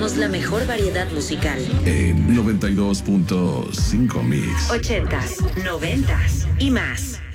presentamos la mejor variedad musical. En 92.5 Mix. 80s, 90s y más.